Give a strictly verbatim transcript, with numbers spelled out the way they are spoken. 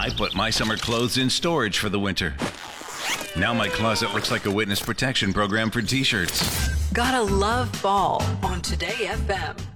I put my summer clothes in storage for the winter. Now my closet looks like a witness protection program for t-shirts. Gotta love fall on Today F M.